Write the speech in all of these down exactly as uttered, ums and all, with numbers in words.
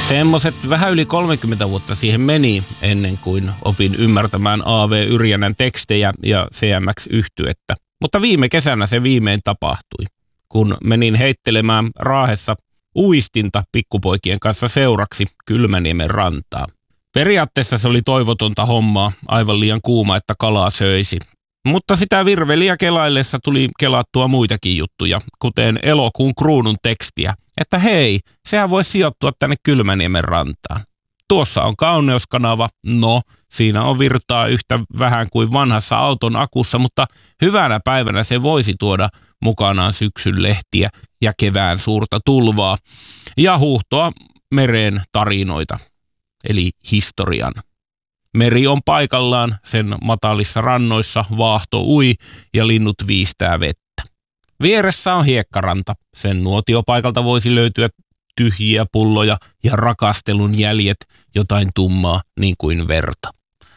Semmoiset vähän yli kolmekymmentä vuotta siihen meni ennen kuin opin ymmärtämään A V Yrjänän tekstejä ja C M X-yhtyettä. Mutta viime kesänä se viimein tapahtui, kun menin heittelemään Raahessa uistinta pikkupoikien kanssa seuraksi Kylmäniemen rantaa. Periaatteessa se oli toivotonta hommaa, aivan liian kuuma, että kalaa söisi. Mutta sitä virveliä kelaillessa tuli kelattua muitakin juttuja, kuten elokuun kruunun tekstiä, että hei, sehän voi sijoittua tänne Kylmäniemen rantaan. Tuossa on kauneuskanava, no siinä on virtaa yhtä vähän kuin vanhassa auton akussa, mutta hyvänä päivänä se voisi tuoda mukanaan syksyn lehtiä ja kevään suurta tulvaa ja huuhtoa mereen tarinoita, eli historian. Meri on paikallaan, sen matalissa rannoissa vaahto ui ja linnut viistää vettä. Vieressä on hiekkaranta, sen nuotiopaikalta voisi löytyä tyhjiä pulloja ja rakastelun jäljet, jotain tummaa niin kuin verta.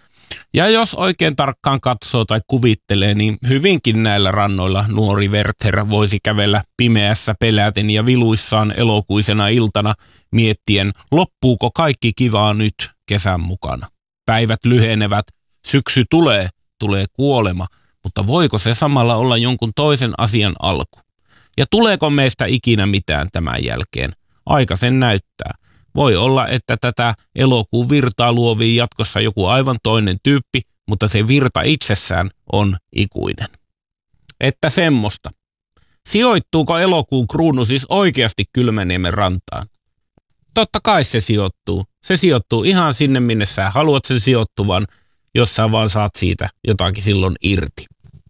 Ja jos oikein tarkkaan katsoo tai kuvittelee, niin hyvinkin näillä rannoilla nuori Werther voisi kävellä pimeässä peläten ja viluissaan elokuisena iltana miettien, loppuuko kaikki kivaa nyt kesän mukana. Päivät lyhenevät, syksy tulee, tulee kuolema, mutta voiko se samalla olla jonkun toisen asian alku? Ja tuleeko meistä ikinä mitään tämän jälkeen? Aika sen näyttää. Voi olla, että tätä elokuun virtaa luovii jatkossa joku aivan toinen tyyppi, mutta se virta itsessään on ikuinen. Että semmoista. Sijoittuuko elokuun kruunu siis oikeasti Kylmäniemen rantaan? Totta kai se sijoittuu. Se sijoittuu ihan sinne, minne sä haluat sen sijoittuvan, jos sä vaan saat siitä jotakin silloin irti.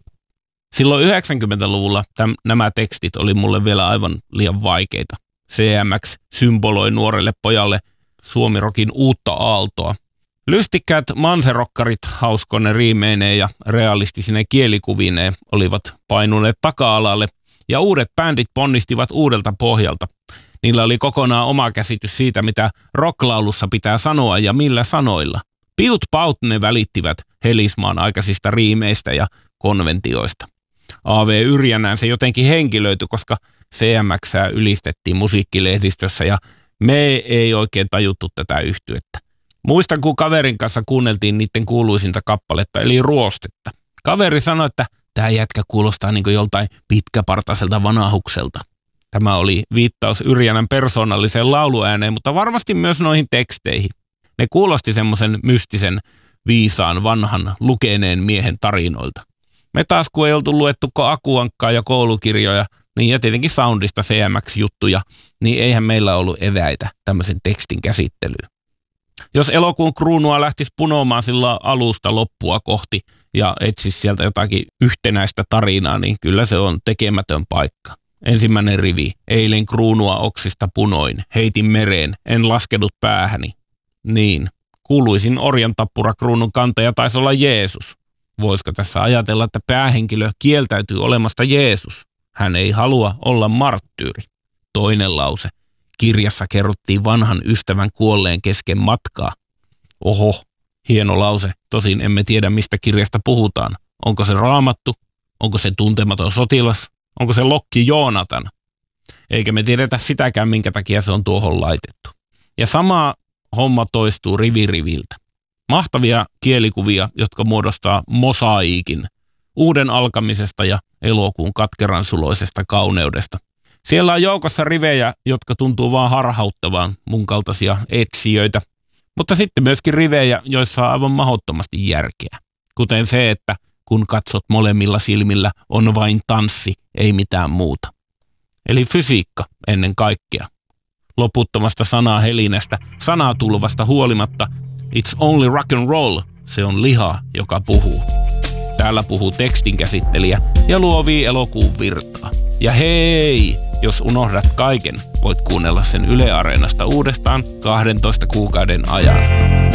Silloin yhdeksänkymmentäluvulla täm, nämä tekstit oli mulle vielä aivan liian vaikeita. C M X symboloi nuorelle pojalle suomirokin uutta aaltoa. Lystikkäät manserokkarit hauskone riimeineen ja realistisine kielikuvineen olivat painuneet taka-alalle ja uudet bändit ponnistivat uudelta pohjalta. Niillä oli kokonaan oma käsitys siitä, mitä rocklaulussa pitää sanoa ja millä sanoilla. Piut paut ne välittivät Helismaan aikaisista riimeistä ja konventioista. A V Yrjänään se jotenkin henkilöity, koska C M X:ää ylistettiin musiikkilehdistössä ja me ei oikein tajuttu tätä yhtyettä. Muistan, kun kaverin kanssa kuunneltiin niiden kuuluisinta kappaletta, eli Ruostetta. Kaveri sanoi, että tämä jätkä kuulostaa niin kuin joltain pitkäpartaiselta vanahukselta. Tämä oli viittaus Yrjänän persoonalliseen lauluääneen, mutta varmasti myös noihin teksteihin. Ne kuulosti semmoisen mystisen, viisaan, vanhan, lukeneen miehen tarinoilta. Me taas, kun ei oltu luettuko Akuankkaa ja koulukirjoja, niin ja tietenkin soundista C M X-juttuja, niin eihän meillä ollut eväitä tämmöisen tekstin käsittelyyn. Jos elokuun kruunua lähtisi punomaan sillä alusta loppua kohti ja etsisi sieltä jotakin yhtenäistä tarinaa, niin kyllä se on tekemätön paikka. Ensimmäinen rivi. Eilen kruunua oksista punoin. Heitin mereen. En laskenut päähäni. Niin. Kuuluisin orjantappura kruunun kantaja taisi olla Jeesus. Voisiko tässä ajatella, että päähenkilö kieltäytyy olemasta Jeesus? Hän ei halua olla marttyyri. Toinen lause. Kirjassa kerrottiin vanhan ystävän kuolleen kesken matkaa. Oho, hieno lause. Tosin emme tiedä, mistä kirjasta puhutaan. Onko se Raamattu? Onko se Tuntematon sotilas? Onko se Lokki Joonatan? Eikä me tiedetä sitäkään, minkä takia se on tuohon laitettu. Ja sama homma toistuu riviriviltä. Mahtavia kielikuvia, jotka muodostaa mosaiikin uuden alkamisesta ja elokuun katkeran suloisesta kauneudesta. Siellä on joukossa rivejä, jotka tuntuu vaan harhauttavan mun kaltaisia etsijöitä, mutta sitten myöskin rivejä, joissa on aivan mahdottomasti järkeä. Kuten se, että kun katsot molemmilla silmillä, on vain tanssi, ei mitään muuta. Eli fysiikka ennen kaikkea. Loputtomasta sanaa helinästä, sanatulvasta huolimatta, it's only rock and roll, se on liha, joka puhuu. Täällä puhuu tekstinkäsittelijä ja luovii elokuun virtaa. Ja hei, jos unohdat kaiken, voit kuunnella sen Yle Areenasta uudestaan kahdentoista kuukauden ajan.